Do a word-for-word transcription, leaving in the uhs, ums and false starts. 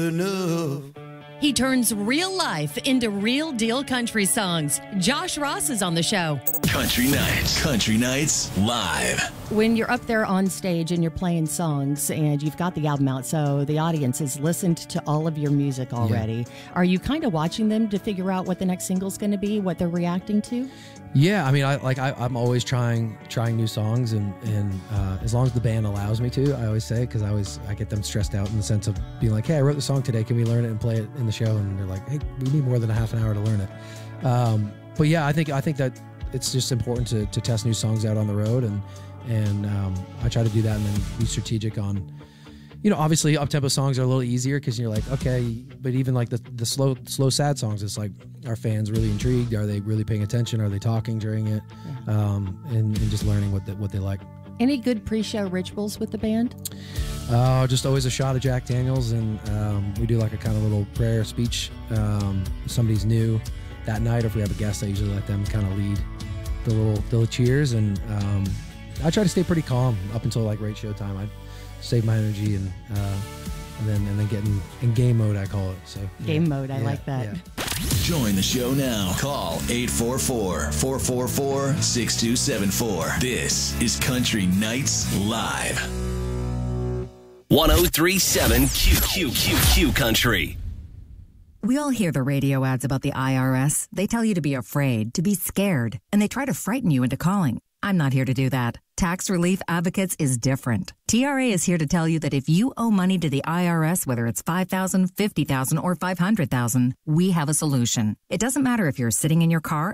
enough. He turns real life into real deal country songs. Josh Ross is on the show. Country Nights. Country Nights Live. When you're up there on stage and you're playing songs and you've got the album out, so the audience has listened to all of your music already, yeah. Are you kind of watching them to figure out what the next single's going to be, what they're reacting to? Yeah, I mean, I like I, I'm always trying trying new songs, and and uh, as long as the band allows me to, I always say, because I always I get them stressed out in the sense of being like, hey, I wrote the song today, can we learn it and play it in the show? And they're like, hey, we need more than a half an hour to learn it. Um, but yeah, I think I think that it's just important to to test new songs out on the road, and and um, I try to do that and then be strategic on. You know, obviously up-tempo songs are a little easier because you're like, okay, but even like the, the slow, slow, sad songs, it's like, are fans really intrigued? Are they really paying attention? Are they talking during it? Yeah. Um, and, and just learning what they, what they like. Any good pre-show rituals with the band? Uh, just always a shot of Jack Daniels, and um, we do like a kind of little prayer speech. Um, if somebody's new that night, or if we have a guest, I usually let them kind of lead the little, the little cheers, and um, I try to stay pretty calm up until like right show time. I save my energy and uh, and then and then get in, in game mode, I call it. So game yeah, mode, I yeah, like that. Yeah. Join the show now. Call eight four four, four four four, six two seven four. This is Country Nights Live. one oh three point seven Q Q Q Q Country. We all hear the radio ads about the I R S. They tell you to be afraid, to be scared, and they try to frighten you into calling. I'm not here to do that. Tax Relief Advocates is different. T R A is here to tell you that if you owe money to the I R S, whether it's five thousand dollars, fifty thousand dollars, or five hundred thousand dollars, we have a solution. It doesn't matter if you're sitting in your car